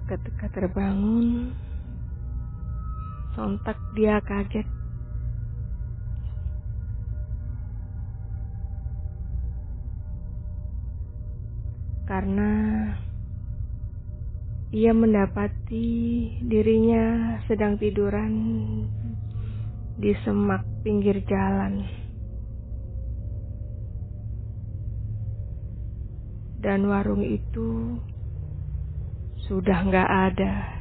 Ketika terbangun, sontak dia kaget. Karena ia mendapati dirinya sedang tiduran di semak pinggir jalan. Dan warung itu sudah nggak ada.